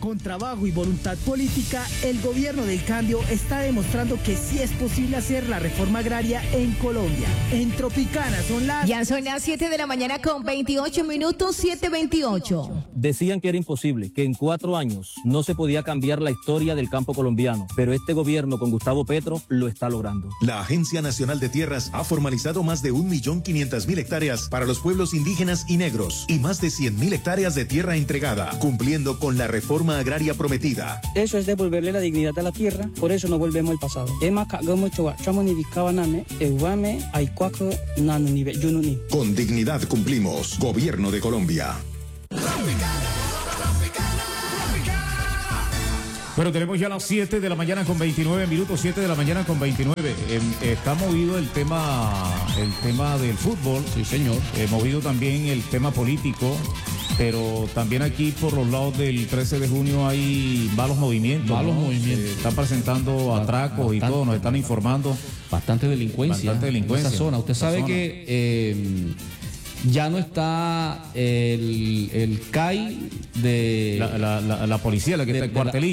Con trabajo y voluntad política, el gobierno del cambio está demostrando que sí es posible hacer la reforma agraria en Colombia. En Tropicana son las... Ya son las 7 de la mañana con 28 minutos, 7:28. Decían que era imposible, que en 4 años no se podía cambiar la historia del campo colombiano, pero este gobierno con Gustavo Petro lo está logrando. La Agencia Nacional de Tierras ha formalizado más de 1.500.000 hectáreas para los pueblos indígenas y negros y más de 100.000 hectáreas de tierra entregada, cumpliendo con la reforma agraria prometida. Eso es devolverle la dignidad a la tierra, por eso no volvemos al pasado. Con dignidad cumplimos. Gobierno de Colombia. Bueno, tenemos ya las 7 de la mañana con 29 minutos, 7 de la mañana con 29. Está movido el tema del fútbol. Sí, señor. Movido también el tema político, pero también aquí por los lados del 13 de junio hay malos movimientos. Están presentando atracos y todo, nos están informando. Bastante delincuencia. En esa zona. Usted sabe que ya no está el CAI de la policía, la que está el cuartelillo.